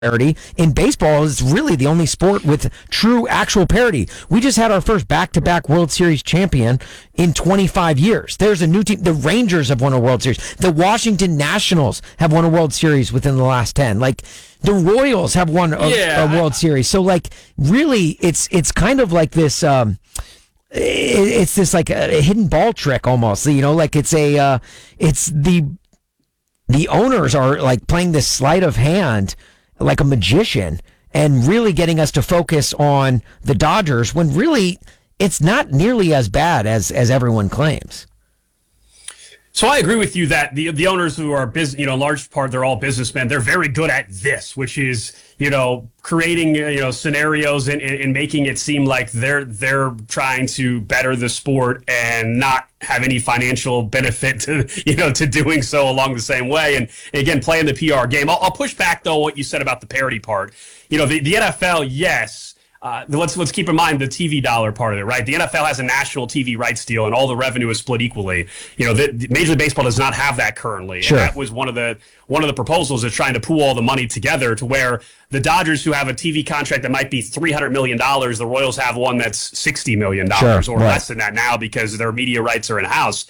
parity. In baseball, is really the only sport with true actual parity. We just had our first back-to-back World Series champion in 25 years. There's a new team. The Rangers have won a World Series. The Washington Nationals have won a World Series within the last 10. Like, the Royals have won a World Series. So, like, really, it's kind of like this. It's this like a hidden ball trick almost. You know, like it's the owners are like playing this sleight of hand like a magician and really getting us to focus on the Dodgers when really it's not nearly as bad as everyone claims. So I agree with you that the owners who are in large part, they're all businessmen. They're very good at this, which is, creating, scenarios and making it seem like they're trying to better the sport and not have any financial benefit to doing so along the same way. And again, playing the PR game. I'll push back though what you said about the parity part. The NFL, yes. Let's keep in mind the TV dollar part of it, right? The NFL has a national TV rights deal, and all the revenue is split equally. The Major League Baseball does not have that currently. Sure. And that was one of the proposals is trying to pool all the money together to where the Dodgers, who have a TV contract that might be $300 million, the Royals have one that's $60 million or less than that now because their media rights are in house.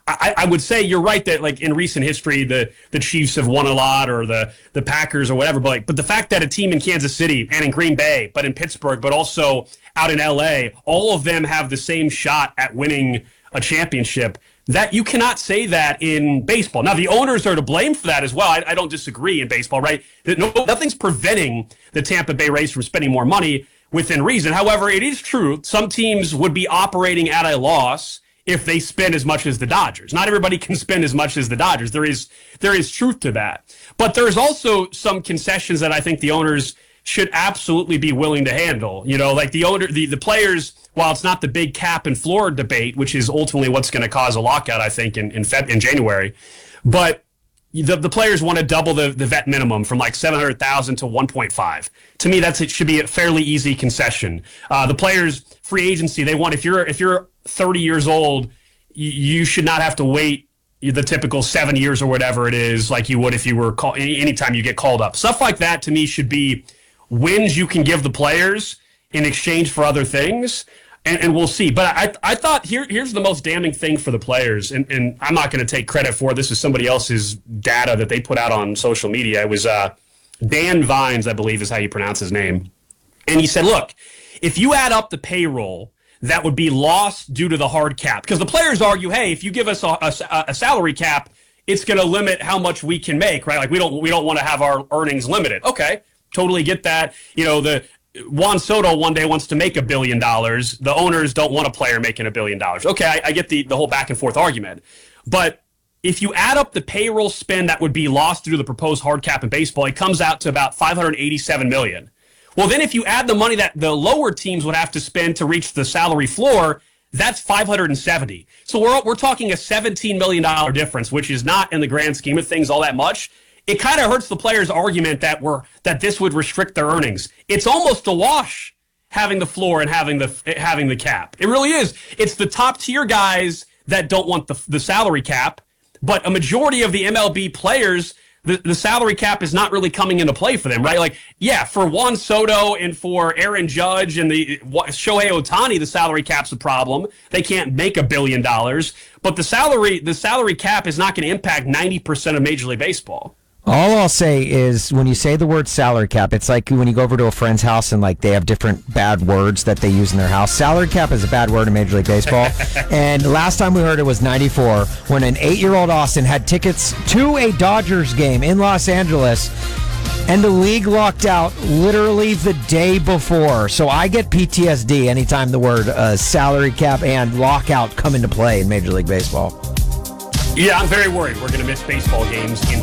I would say you're right that like in recent history, the Chiefs have won a lot or the Packers or whatever. But the fact that a team in Kansas City and in Green Bay, but in Pittsburgh, but also out in LA, all of them have the same shot at winning a championship, that you cannot say that in baseball. Now, the owners are to blame for that as well. I don't disagree in baseball, right? Nothing's preventing the Tampa Bay Rays from spending more money within reason. However, it is true some teams would be operating at a loss if they spend as much as the Dodgers. Not everybody can spend as much as the Dodgers. There is truth to that. But there's also some concessions that I think the owners should absolutely be willing to handle. Like the players, while it's not the big cap and floor debate, which is ultimately what's going to cause a lockout, I think, in January, but the players want to double the vet minimum from like $700,000 to $1.5. To me, it should be a fairly easy concession. The players' free agency, they want if you're 30 years old, you should not have to wait the typical 7 years or whatever it is, like you would if you were anytime you get called up. Stuff like that to me should be wins you can give the players in exchange for other things. And we'll see. But I thought here's the most damning thing for the players, and I'm not going to take credit for it. This is somebody else's data that they put out on social media. It was Dan Vines, I believe is how you pronounce his name. And he said, look, if you add up the payroll that would be lost due to the hard cap, because the players argue, hey, if you give us a salary cap, it's going to limit how much we can make, right? Like we don't want to have our earnings limited. Okay, totally get that. The Juan Soto one day wants to make $1 billion. The owners don't want a player making $1 billion. Okay, I get the whole back and forth argument. But if you add up the payroll spend that would be lost due to the proposed hard cap in baseball, it comes out to about $587 million. Well, then if you add the money that the lower teams would have to spend to reach the salary floor, that's $570. So we're talking a $17 million difference, which is not in the grand scheme of things all that much. It kind of hurts the players' argument that this would restrict their earnings. It's almost a wash having the floor and having the cap. It really is. It's the top tier guys that don't want the salary cap, but a majority of the MLB players, the salary cap is not really coming into play for them, right? Like, yeah, for Juan Soto and for Aaron Judge and the Shohei Ohtani, the salary cap's a problem. They can't make $1 billion, but the salary cap is not going to impact 90% of Major League Baseball. All I'll say is when you say the word salary cap, it's like when you go over to a friend's house and like they have different bad words that they use in their house. Salary cap is a bad word in Major League Baseball. And last time we heard it was 94 when an 8-year-old Austin had tickets to a Dodgers game in Los Angeles and the league locked out literally the day before. So I get PTSD anytime the word salary cap and lockout come into play in Major League Baseball. Yeah, I'm very worried we're going to miss baseball games in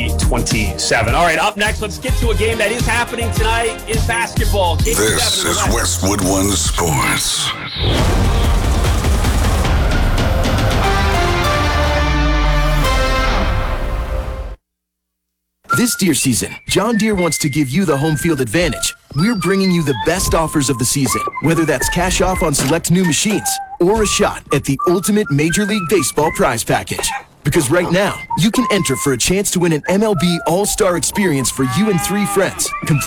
2027. All right, up next, let's get to a game that is happening tonight in basketball. Game this is Westwood One Sports. This Deere season, John Deere wants to give you the home field advantage. We're bringing you the best offers of the season, whether that's cash off on select new machines or a shot at the ultimate Major League Baseball prize package. Because right now, you can enter for a chance to win an MLB All-Star experience for you and 3 friends.